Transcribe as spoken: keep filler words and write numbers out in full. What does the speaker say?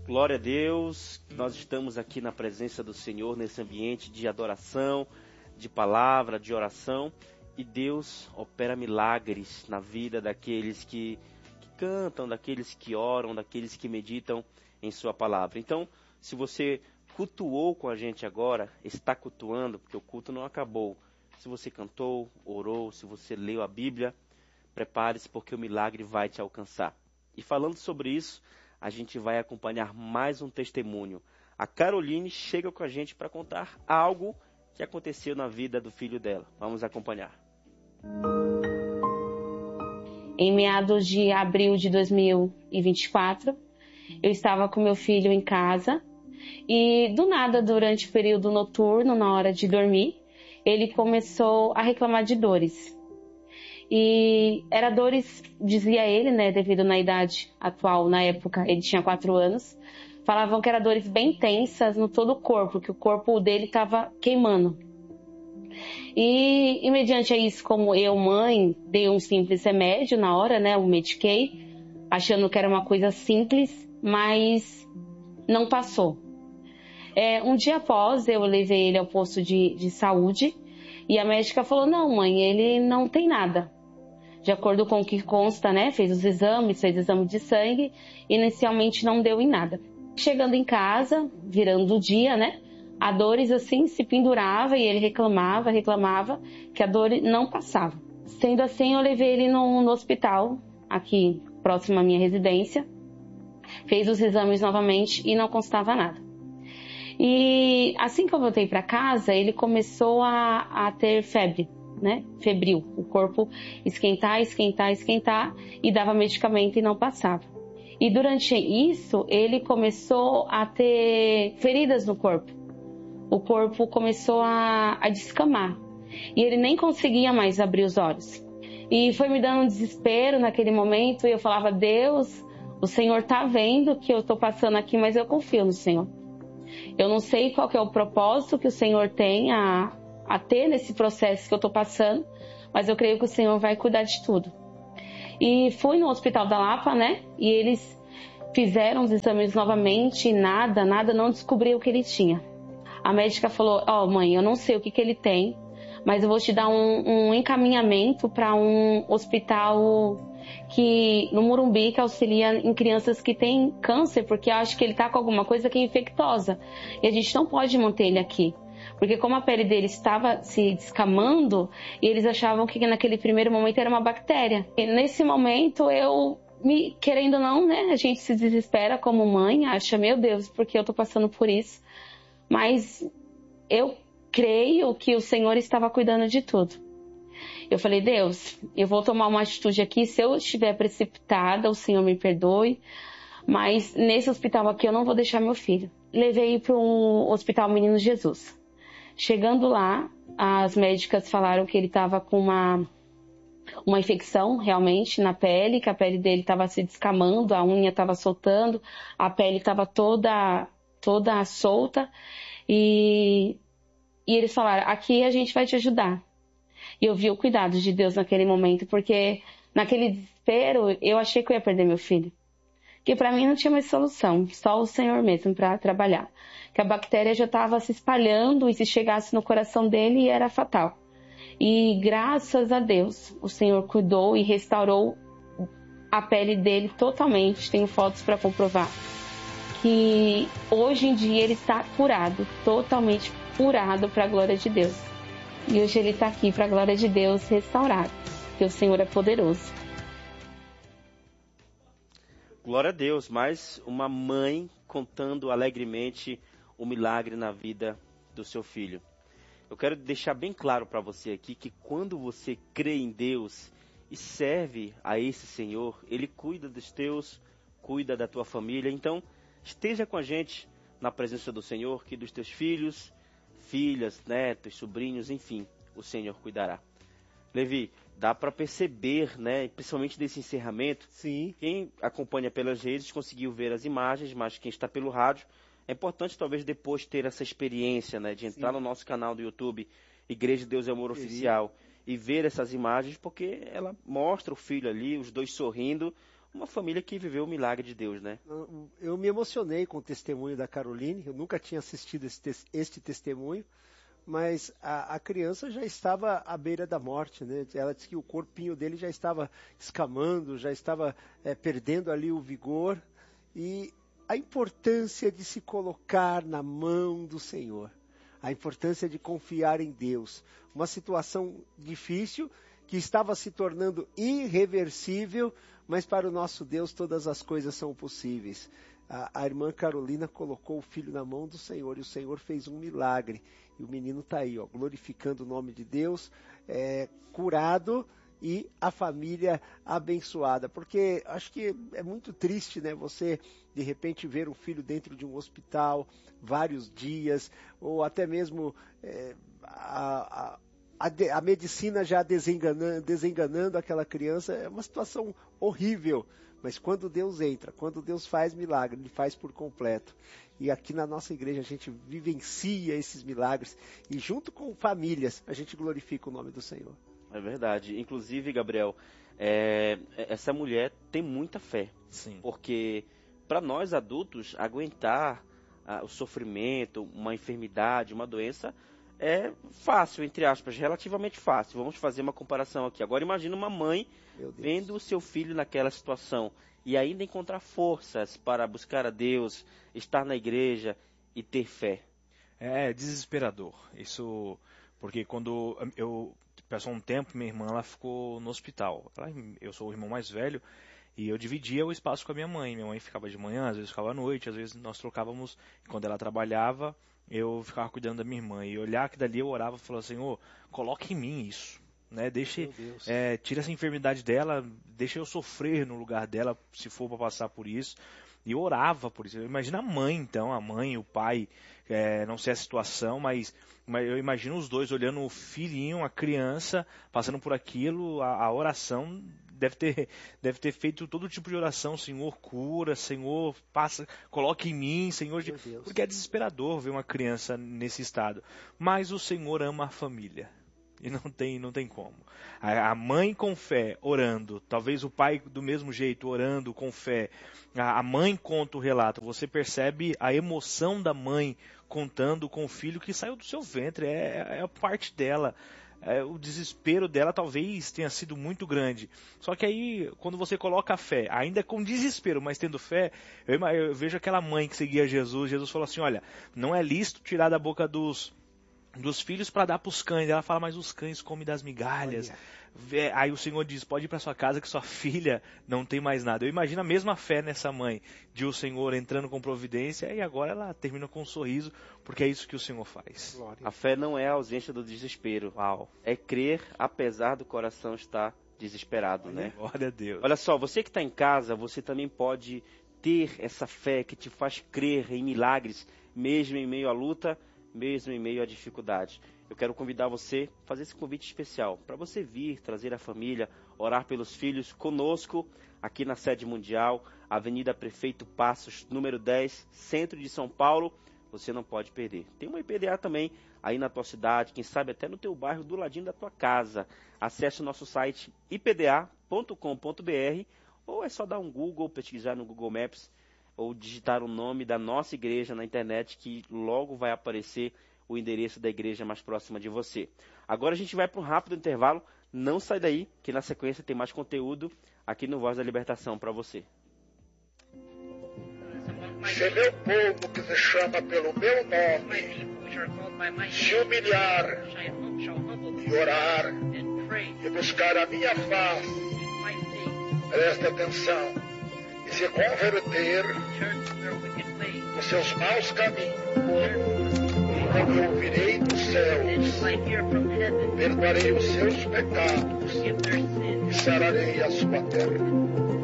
Glória a Deus, nós estamos aqui na presença do Senhor, nesse ambiente de adoração, de palavra, de oração, e Deus opera milagres na vida daqueles que, que cantam, daqueles que oram, daqueles que meditam em sua palavra. Então, se você cultuou com a gente agora, está cultuando, porque o culto não acabou. Se você cantou, orou, se você leu a Bíblia, prepare-se porque o milagre vai te alcançar. E falando sobre isso, a gente vai acompanhar mais um testemunho. A Caroline chega com a gente para contar algo que aconteceu na vida do filho dela. Vamos acompanhar. Em meados de abril de dois mil e vinte e quatro, eu estava com meu filho em casa e do nada, durante o período noturno, na hora de dormir, ele começou a reclamar de dores. E era dores, dizia ele, né, devido na idade atual, na época, ele tinha quatro anos, falavam que eram dores bem intensas no todo o corpo, que o corpo dele estava queimando. E, e mediante isso, como eu, mãe, dei um simples remédio na hora, né, eu mediquei, achando que era uma coisa simples, mas não passou. É, um dia após, eu levei ele ao posto de, de saúde e a médica falou, não, mãe, ele não tem nada. De acordo com o que consta, né, fez os exames, fez exame de sangue, inicialmente não deu em nada. Chegando em casa, virando o dia, né, a dores assim se pendurava e ele reclamava, reclamava que a dor não passava. Sendo assim, eu levei ele no, no hospital, aqui próximo à minha residência, fez os exames novamente e não constava nada. E assim que eu voltei para casa, ele começou a, a ter febre, né? Febril, o corpo esquentar, esquentar, esquentar e dava medicamento e não passava. E durante isso, ele começou a ter feridas no corpo. O corpo começou a, a descamar e ele nem conseguia mais abrir os olhos. E foi me dando um desespero naquele momento e eu falava, Deus, o Senhor tá vendo que eu tô passando aqui, mas eu confio no Senhor. Eu não sei qual que é o propósito que o Senhor tem a, a ter nesse processo que eu estou passando, mas eu creio que o Senhor vai cuidar de tudo. E fui no Hospital da Lapa, né? E eles fizeram os exames novamente e nada, nada, não descobriu o que ele tinha. A médica falou, ó, oh, mãe, eu não sei o que, que ele tem, mas eu vou te dar um, um encaminhamento para um hospital que no Morumbi, que auxilia em crianças que têm câncer, porque eu acho que ele está com alguma coisa que é infectosa. E a gente não pode manter ele aqui. Porque como a pele dele estava se descamando, e eles achavam que naquele primeiro momento era uma bactéria. E nesse momento eu, me, querendo ou não, né, a gente se desespera como mãe, acha, meu Deus, porque eu estou passando por isso. Mas eu creio que o Senhor estava cuidando de tudo. Eu falei, Deus, eu vou tomar uma atitude aqui, se eu estiver precipitada, o Senhor me perdoe, mas nesse hospital aqui eu não vou deixar meu filho. Levei para o Hospital Menino Jesus. Chegando lá, as médicas falaram que ele estava com uma, uma infecção realmente na pele, que a pele dele estava se descamando, a unha estava soltando, a pele estava toda, toda solta, e, e eles falaram, aqui a gente vai te ajudar. E eu vi o cuidado de Deus naquele momento, porque naquele desespero eu achei que eu ia perder meu filho. Que para mim não tinha mais solução, só o Senhor mesmo para trabalhar. Que a bactéria já estava se espalhando e se chegasse no coração dele era fatal. E graças a Deus o Senhor cuidou e restaurou a pele dele totalmente. Tenho fotos para comprovar. Que hoje em dia ele está curado, totalmente curado para a glória de Deus. E hoje ele está aqui para a glória de Deus restaurado, porque o Senhor é poderoso. Glória a Deus, mais uma mãe contando alegremente o milagre na vida do seu filho. Eu quero deixar bem claro para você aqui que quando você crê em Deus e serve a esse Senhor, Ele cuida dos teus, cuida da tua família. Então, esteja com a gente na presença do Senhor, que dos teus filhos, filhas, netos, sobrinhos, enfim, o Senhor cuidará. Levi, dá para perceber, né, principalmente desse encerramento, sim. Quem acompanha pelas redes conseguiu ver as imagens, mas quem está pelo rádio, é importante talvez depois ter essa experiência, né, de entrar Sim. no nosso canal do YouTube, Igreja de Deus é Amor Oficial, e ver essas imagens, porque ela mostra o filho ali, os dois sorrindo, uma família que viveu o milagre de Deus, né? Eu me emocionei com o testemunho da Caroline, eu nunca tinha assistido esse, este testemunho, mas a, a criança já estava à beira da morte, né? Ela disse que o corpinho dele já estava escamando, já estava é, perdendo ali o vigor, e a importância de se colocar na mão do Senhor, a importância de confiar em Deus, uma situação difícil que estava se tornando irreversível, mas para o nosso Deus todas as coisas são possíveis. A, a irmã Carolina colocou o filho na mão do Senhor e o Senhor fez um milagre. E o menino está aí, ó, glorificando o nome de Deus, é, curado e a família abençoada. Porque acho que é muito triste, né, você de repente ver um filho dentro de um hospital vários dias, ou até mesmo é, a... a A, de, a medicina já desenganando, desenganando aquela criança. É uma situação horrível, mas quando Deus entra, quando Deus faz milagre, Ele faz por completo. E aqui na nossa igreja a gente vivencia esses milagres e junto com famílias a gente glorifica o nome do Senhor. É verdade. Inclusive, Gabriel, é, essa mulher tem muita fé. Sim. Porque para nós adultos aguentar ah, o sofrimento, uma enfermidade, uma doença, é fácil, entre aspas, relativamente fácil. Vamos fazer uma comparação aqui. Agora imagina uma mãe vendo o seu filho naquela situação e ainda encontrar forças para buscar a Deus, estar na igreja e ter fé. É desesperador. Isso porque quando eu passou um tempo, minha irmã ela ficou no hospital. Ela, eu sou o irmão mais velho e eu dividia o espaço com a minha mãe. Minha mãe ficava de manhã, às vezes ficava à noite, às vezes nós trocávamos. Quando ela trabalhava, eu ficava cuidando da minha irmã. E olhar que dali eu orava e falava, Senhor, coloque em mim isso. Né? Deixe, é, tira essa enfermidade dela, deixa eu sofrer no lugar dela, se for para passar por isso. E eu orava por isso. Imagina a mãe, então, a mãe, o pai, é, não sei a situação, mas, mas eu imagino os dois olhando o filhinho, a criança, passando por aquilo, a, a oração deve ter, deve ter feito todo tipo de oração, Senhor, cura, Senhor, passa, coloque em mim, Senhor, porque é desesperador ver uma criança nesse estado. Mas o Senhor ama a família. E não tem, não tem como. A, a mãe com fé, orando. Talvez o pai do mesmo jeito, orando com fé. A, a mãe conta o relato. Você percebe a emoção da mãe contando com o filho que saiu do seu ventre. É, é a parte dela. É, o desespero dela talvez tenha sido muito grande. Só que aí, quando você coloca a fé, ainda com desespero, mas tendo fé, eu, eu vejo aquela mãe que seguia Jesus. Jesus falou assim, olha, não é lícito tirar da boca dos... dos filhos para dar para os cães. Ela fala, mas os cães comem das migalhas. Olha. Aí o Senhor diz, pode ir para sua casa que sua filha não tem mais nada. Eu imagino a mesma fé nessa mãe, de o Senhor entrando com providência, e agora ela termina com um sorriso, porque é isso que o Senhor faz. Glória. A fé não é a ausência do desespero. Uau. É crer apesar do coração estar desesperado, né? Glória a Deus. Olha só, você que está em casa, você também pode ter essa fé que te faz crer em milagres, mesmo em meio à luta, mesmo em meio à dificuldade. Eu quero convidar você a fazer esse convite especial, para você vir, trazer a família, orar pelos filhos conosco, aqui na sede mundial, Avenida Prefeito Passos, número dez, centro de São Paulo. Você não pode perder. Tem uma I P D A também aí na tua cidade, quem sabe até no teu bairro, do ladinho da tua casa. Acesse o nosso site i p d a ponto com ponto b r, ou é só dar um Google, pesquisar no Google Maps, ou digitar o nome da nossa igreja na internet, que logo vai aparecer o endereço da igreja mais próxima de você. Agora a gente vai para um rápido intervalo. Não sai daí, que na sequência tem mais conteúdo aqui no Voz da Libertação para você. Se meu povo que se chama pelo meu nome se humilhar e orar e buscar a minha face, preste atenção, e se converter dos seus maus caminhos, então eu ouvirei dos céus, perdoarei os seus pecados e sararei a sua terra.